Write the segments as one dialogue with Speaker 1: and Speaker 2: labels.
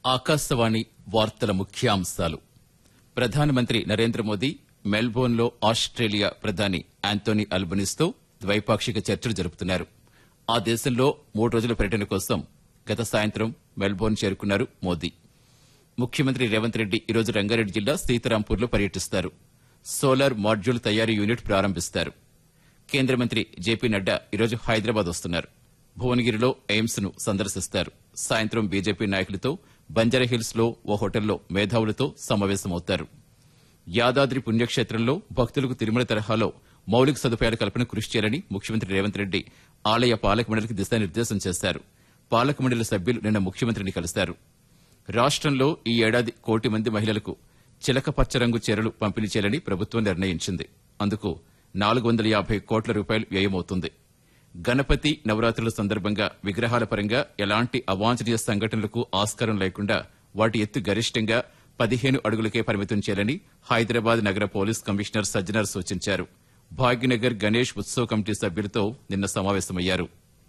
Speaker 1: ఆకాశవాణి వార్తల ముఖ్యాంశాలు. ప్రధానమంత్రి నరేంద్ర మోదీ మెల్బోర్న్లో ఆస్ట్రేలియా ప్రధాని యాంటోనీ అల్బనీస్తో ద్వైపాక్షిక చర్చలు జరుపుతున్నారు. ఆ దేశంలో 3 రోజుల పర్యటన కోసం గత సాయంత్రం మెల్బోర్న్ చేరుకున్నారు మోదీ. ముఖ్యమంత్రి రేవంత్ రెడ్డి ఈరోజు రంగారెడ్డి జిల్లా సీతారాంపూర్లో పర్యటిస్తారు. సోలార్ మాడ్యూల్ తయారీ యూనిట్ ప్రారంభిస్తారు. కేంద్ర మంత్రి జేపీ నడ్డా ఈరోజు హైదరాబాద్ వస్తున్నారు. భువనగిరిలో ఎయిమ్స్ ను సందర్శిస్తారు. సాయంత్రం బీజేపీ నాయకులతో బంజారాహిల్స్ లో ఓ హోటల్లో మేధావులతో సమావేశమవుతారు. యాదాద్రి పుణ్యక్షేత్రంలో భక్తులకు తిరుమల తరహాలో మౌలిక సదుపాయాల కల్పన కృషి చేయాలని ముఖ్యమంత్రి రేవంత్ రెడ్డి ఆలయ పాలక మండలికి దిశానిర్దేశం చేశారు. పాలక మండలి సభ్యులు నిన్న ముఖ్యమంత్రిని కలిశారు. రాష్టంలో ఈ ఏడాది 1 కోటి మంది మహిళలకు చిలక పచ్చ రంగు చీరలు పంపిణీ చేయాలని ప్రభుత్వం నిర్ణయించింది. అందుకు 450 కోట్ల రూపాయలు వ్యయమవుతుంది. గణపతి నవరాత్రుల సందర్భంగా విగ్రహాల పరంగా ఎలాంటి అవాంఛనీయ సంఘటనలకు ఆస్కారం లేకుండా వాటి ఎత్తు గరిష్టంగా 15 అడుగులకే పరిమితం చేయాలని హైదరాబాద్ నగర పోలీస్ కమిషనర్ సజ్జనార్ సూచించారు. భాగ్యనగర్ గణేష్ ఉత్సవ్ కమిటీ సభ్యులతో నిన్న సమావేశమయ్యారు.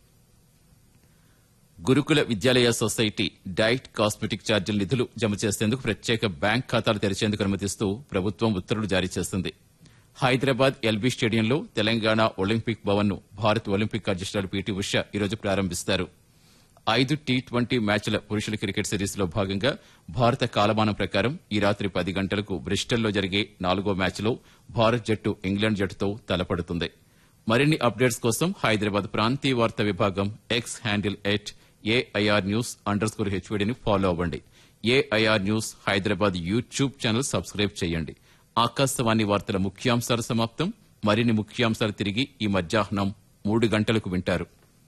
Speaker 1: గురుకుల విద్యాలయ సొసైటీ డైట్ కాస్మెటిక్ ఛార్జీల నిధులు జమ చేసేందుకు ప్రత్యేక బ్యాంక్ ఖాతాలు తెరిచేందుకు అనుమతిస్తూ ప్రభుత్వం ఉత్తర్వులు జారీ చేసింది. హైదరాబాద్ ఎల్బీ స్టేడియంలో తెలంగాణ ఒలింపిక్ భవన్ ను భారత ఒలింపిక్ అధ్యక్షురాలు పీటీ ఉష ఈరోజు ప్రారంభిస్తారు. 5 టీ20 మ్యాచ్ల పురుషుల క్రికెట్ సిరీస్లో భాగంగా భారత కాలమానం ప్రకారం ఈ రాత్రి 10 గంటలకు బ్రిస్టల్లో జరిగే 4వ మ్యాచ్లో భారత్ జట్టు ఇంగ్లాండ్ జట్టుతో తలపడుతుంది. మరిన్ని అప్డేట్స్ కోసం హైదరాబాద్ ప్రాంతీయ వార్తా విభాగం ఎక్స్ హ్యాండిల్ @AIR_News_HVDని ఫాలో అవ్వండి. AIR news Hyderabad YouTube channel subscribe చేయండి. ఆకాశవాణి వార్తల ముఖ్యాంశాలు సమాప్తం. మరిన్ని ముఖ్యాంశాలు తిరిగి ఈ మధ్యాహ్నం 3 గంటలకు వింటారు.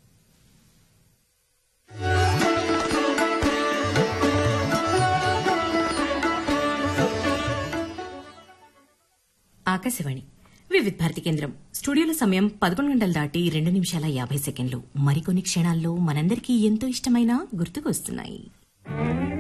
Speaker 2: ఆకాశవాణి వివిధ భారతి కేంద్రం స్టూడియోల సమయం 11 గంటలు దాటి 2 నిమిషాల 50 సెకండ్లు. మరికొన్ని క్షణాల్లో మనందరికీ ఎంతో ఇష్టమైన గుర్తుకొస్తున్నాయి.